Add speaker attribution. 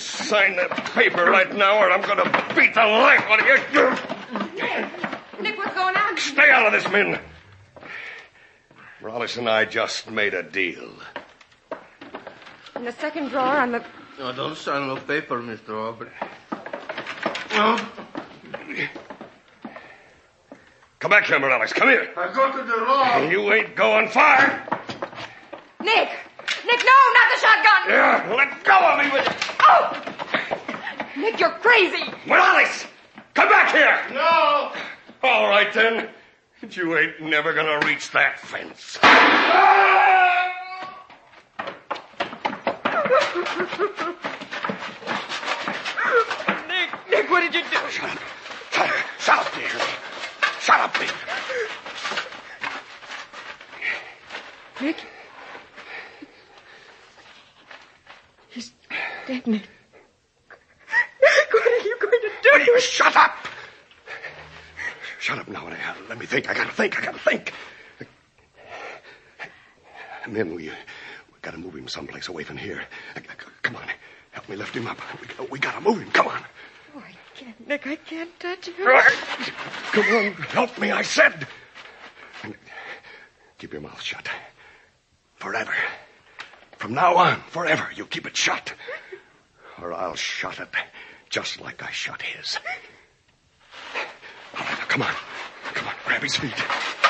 Speaker 1: sign that paper right now or I'm going to beat the life out of you.
Speaker 2: Nick, what's going on?
Speaker 1: Stay out of this, Min. Morales and I just made a deal.
Speaker 2: In the second drawer on the...
Speaker 3: No, don't sign no paper, Mr. Aubrey. No.
Speaker 1: Come back here, Morales. Come here.
Speaker 3: I go to the law.
Speaker 1: You ain't going far.
Speaker 2: Nick! Nick, no, not the shotgun!
Speaker 1: Yeah, let go of me with you.
Speaker 2: Oh! Nick, you're crazy!
Speaker 1: Morales! Come back here!
Speaker 3: No!
Speaker 1: All right, then. But you ain't never gonna reach that fence.
Speaker 2: Nick, what did you do?
Speaker 1: Shut up. Shut up, dear. Shut up, dear.
Speaker 2: Nick? He's dead, Nick. What are you going to do?
Speaker 1: Will you shut up? Shut up now. Let me think. I gotta think. Men, we gotta move him someplace away from here. Come on. Help me lift him up. We gotta move him. Come on.
Speaker 2: Oh, I can't, Nick. I can't touch him.
Speaker 1: Come on. Help me, I said. Keep your mouth shut. Forever. From now on, forever, you keep it shut. Or I'll shut it just like I shut his. All right, now, come on. Grab his feet.